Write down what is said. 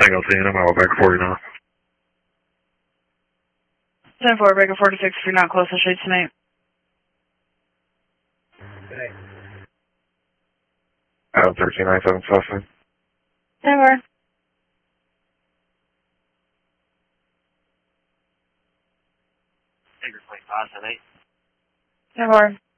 Tango 10, I'm out back 40 now. 10-4, Baker 46, if you're not close, I'll show you tonight. Adam 1397 Sussman. 10-4. Baker 25, 10-8. 10-4.